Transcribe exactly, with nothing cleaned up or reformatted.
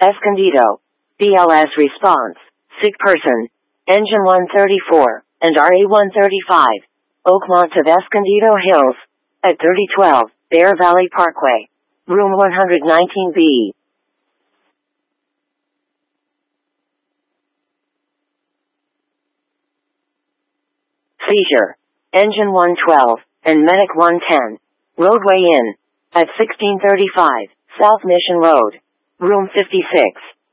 Escondido. B L S response. Sick person. Engine one thirty-four, and R A one thirty-five. Oakmont of Escondido Hills. At thirty twelve, Bear Valley Parkway. Room one nineteen B. Seizure. Engine one twelve, and Medic one ten. Roadway in. At sixteen thirty-five, South Mission Road. Room fifty-six.